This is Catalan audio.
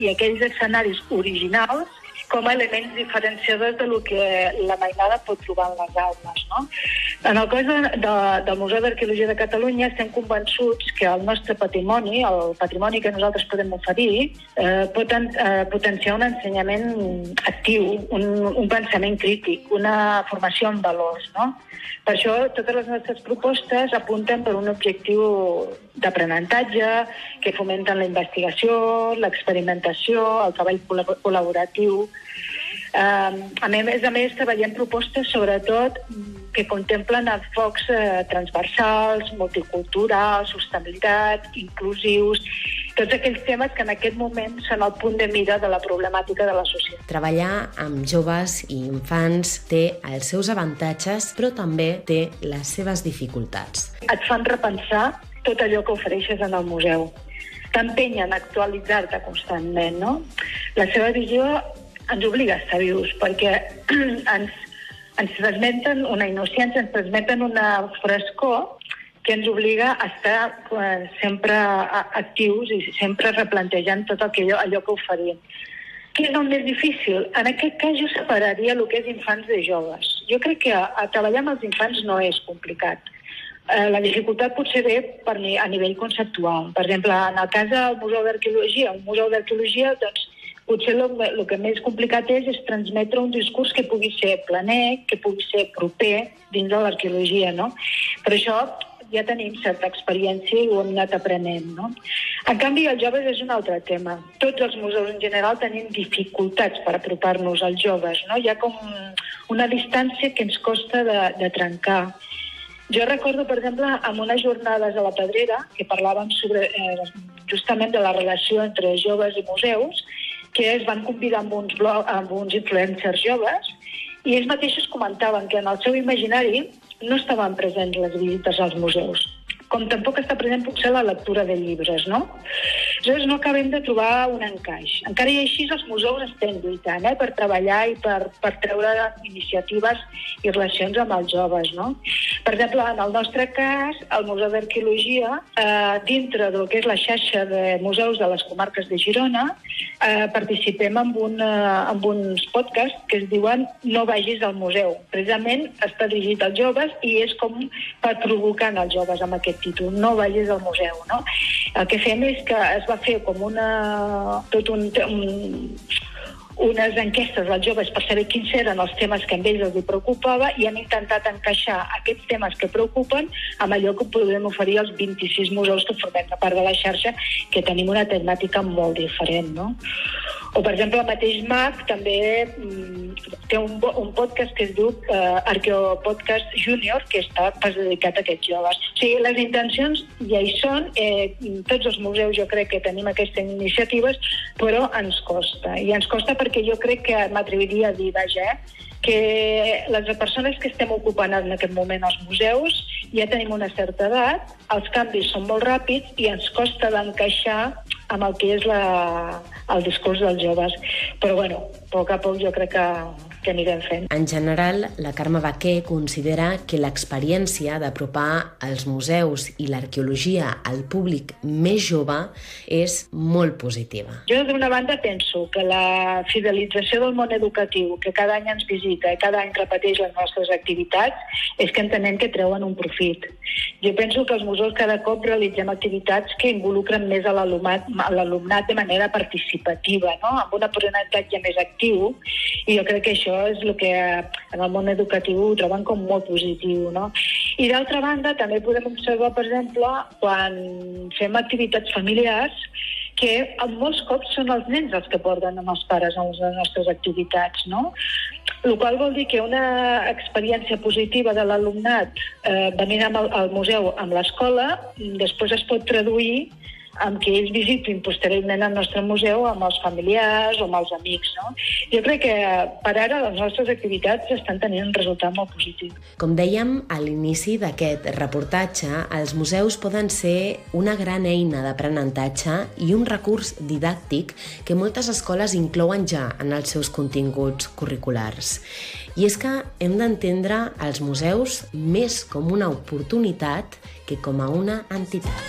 i aquells escenaris originals com a elements diferenciadors de lo que la mainada pot trobar en les aules, no? En el cas del Museu d'Arqueologia de Catalunya estem convençuts que el nostre patrimoni, el patrimoni que nosaltres podem oferir, pot potenciar un ensenyament actiu, un pensament crític, una formació en valors, no? Per això totes les nostres propostes apunten per un objectiu d'aprenentatge, que fomenten la investigació, l'experimentació, el treball col·laboratiu. A més, treballem propostes sobretot que contemplen enfocs transversals, multiculturals, sostenibilitat, inclusius, tots aquells temes que en aquest moment són el punt de mira de la problemàtica de la societat. Treballar amb joves i infants té els seus avantatges, però també té les seves dificultats. Et fan repensar tot allò que ofereixes en el museu. T'empenyen a actualitzar-te constantment, no? La seva visió ens obliga a estar vius, perquè ens transmeten una innocència, ens transmeten una frescor que ens obliga a estar sempre actius i sempre replantejant tot allò que oferim. Què és el més difícil? En aquest cas jo separaria el que és infants de joves. Jo crec que treballar amb els infants no és complicat. La dificultat potser ve a nivell conceptual. Per exemple, en el cas del Museu d'Arqueologia, doncs, potser el que més complicat és transmetre un discurs que pugui ser planer, que pugui ser proper dins de l'arqueologia, no? Per això ja tenim certa experiència i ho hem anat aprenent, no? En canvi, els joves és un altre tema. Tots els museus en general tenim dificultats per apropar-nos als joves, no? Hi ha com una distància que ens costa de trencar. Jo recordo, per exemple, en unes jornades a la Pedrera, que parlàvem justament de la relació entre joves i museus, que es van convidar amb uns influencers joves, i ells mateixos comentaven que en el seu imaginari no estaven presents les visites als museus, com tampoc està present potser la lectura de llibres, no? Aleshores no acabem de trobar un encaix. Encara i així els museus estem lluitant per treballar i per treure iniciatives i relacions amb els joves, no? Per exemple, en el nostre cas, el Museu d'Arqueologia, dintre del que és la xarxa de museus de les comarques de Girona, participem en uns podcasts que es diuen No vagis al museu. Precisament està dirigit als joves i és com per provocar els joves amb aquest títol, No vagis al museu, no? El que fem és que es va fer com unes enquestes als joves per saber quins eren els temes que a ells els preocupava i hem intentat encaixar aquests temes que preocupen amb allò que podem oferir als 26 museus que formem part de la xarxa, que tenim una temàtica molt diferent, no? O, per exemple, el mateix MAC també té un podcast que es diu Arqueopodcast Júnior, que està dedicat a aquests joves. O sigui, les intencions ja hi són, tots els museus jo crec que tenim aquestes iniciatives, però ens costa. I ens costa perquè jo crec que m'atreviria a dir, que les persones que estem ocupant en aquest moment els museus ja tenim una certa edat, els canvis són molt ràpids i ens costa d'encaixar amb el que és el discurs dels joves. Però, bueno, a poc a poc jo crec que anirem fent. En general, la Carme Baquer considera que l'experiència d'apropar els museus i l'arqueologia al públic més jove és molt positiva. Jo, d'una banda, penso que la fidelització del món educatiu, que cada any ens visita i cada any repeteix les nostres activitats, és que entenem que treuen un profit. Jo penso que els museus cada cop realitzem activitats que involucren més a l'alumnat de manera participativa, no? Amb un aprenentatge més actiu, i jo crec que això és el que en el món educatiu ho troben com molt positiu, no? I d'altra banda també podem observar, per exemple, quan fem activitats familiars, que molts cops són els nens els que porten amb els pares a les nostres activitats, no? El qual vol dir que una experiència positiva de l'alumnat venint al museu amb l'escola després es pot traduir amb que ells visitin posteriorment el nostre museu amb els familiars o amb els amics, no? Jo crec que per ara les nostres activitats estan tenint un resultat molt positiu. Com dèiem a l'inici d'aquest reportatge, els museus poden ser una gran eina d'aprenentatge i un recurs didàctic que moltes escoles inclouen ja en els seus continguts curriculars. I és que hem d'entendre els museus més com una oportunitat que com a una entitat.